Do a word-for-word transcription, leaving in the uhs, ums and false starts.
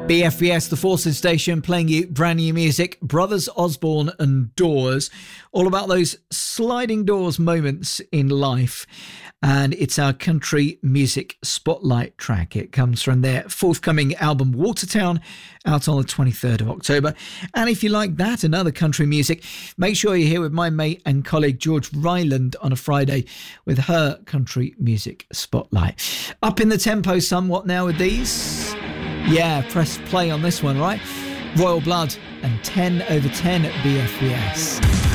B F B S, the Forces Station, playing you brand new music. Brothers Osborne and Doors, all about those sliding doors moments in life. And it's our country music spotlight track. It comes from their forthcoming album Watertown, out on the twenty-third of October. And if you like that and other country music, make sure you're here with my mate and colleague George Ryland on a Friday with her country music spotlight. Up in the tempo somewhat now with these. Yeah, press play on this one, right? Royal Blood and ten over ten at B F B S.